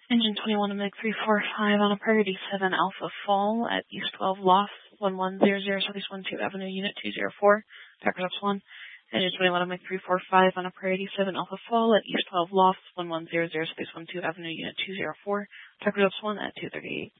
Engine 21 to MiG 345 on a priority 7 Alpha Fall at East 12 Loft 1100 Southeast 12 Avenue Unit 204, Packers Ops 1. Engine 21 to MiG 345 on a priority 7 Alpha Fall at East 12 Loft 1100 Southeast 12 Avenue Unit 204, Packers Ops 1 at 2:38.